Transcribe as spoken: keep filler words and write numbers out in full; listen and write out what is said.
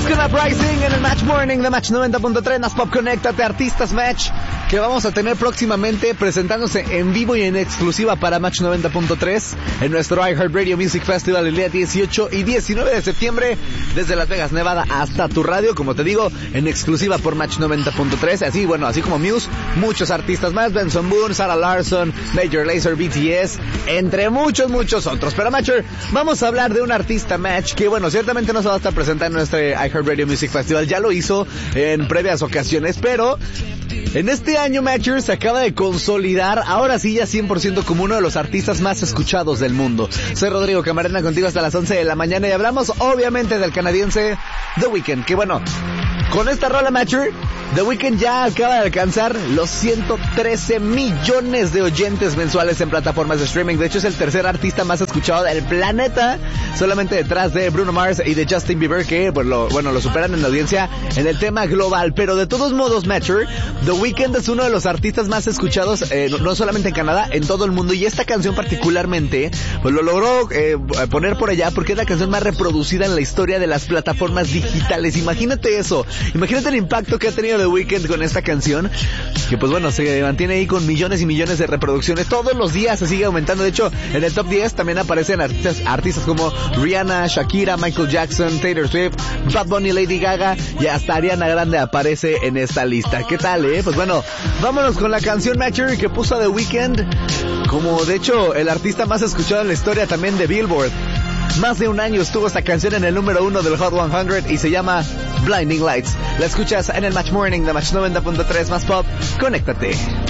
Con Uprising en el Match Morning de Match noventa punto tres, Más Pop, conéctate, Artistas Match, que vamos a tener próximamente presentándose en vivo y en exclusiva para Match noventa punto tres en nuestro iHeartRadio Music Festival el día dieciocho y diecinueve de septiembre, desde Las Vegas, Nevada hasta tu radio, como te digo, en exclusiva por Match noventa punto tres, así, bueno, así como Muse, muchos artistas más, Benson Boone, Sarah Larson, Major Lazer, B T S, entre muchos, muchos otros. Pero Matcher, vamos a hablar de un artista Match que, bueno, ciertamente no se va a estar presentando en este iHeartRadio Music Festival, ya lo hizo en previas ocasiones, pero en este año Matcher se acaba de consolidar, ahora sí ya cien por ciento como uno de los artistas más escuchados del mundo. Soy Rodrigo Camarena, contigo hasta las once de la mañana y hablamos obviamente del canadiense The Weeknd, que bueno, con esta rola Matcher, The Weeknd ya acaba de alcanzar los ciento trece millones de oyentes mensuales en plataformas de streaming. De hecho, es el tercer artista más escuchado del planeta, solamente detrás de Bruno Mars y de Justin Bieber, que bueno lo, bueno, lo superan en la audiencia en el tema global. Pero de todos modos, Matcher, The Weeknd es uno de los artistas más escuchados, eh, no, no solamente en Canadá, en todo el mundo. Y esta canción particularmente, pues lo logró eh, poner por allá porque es la canción más reproducida en la historia de las plataformas digitales. Imagínate eso, imagínate el impacto que ha tenido The Weeknd con esta canción, que pues bueno, se mantiene ahí con millones y millones de reproducciones. Todos los días se sigue aumentando. De hecho, en el top diez también aparecen artistas, artistas como Rihanna, Shakira, Michael Jackson, Taylor Swift, Bad Bunny, Lady Gaga y hasta Ariana Grande aparece en esta lista. ¿Qué tal, eh? Pues bueno, vámonos con la canción Matcher que puso a The Weeknd como, de hecho, el artista más escuchado en la historia también de Billboard. Más de un año estuvo esta canción en el número uno del Hot cien y se llama Blinding Lights. La escuchas en el Match Morning de Match noventa punto tres, Más Pop, conéctate.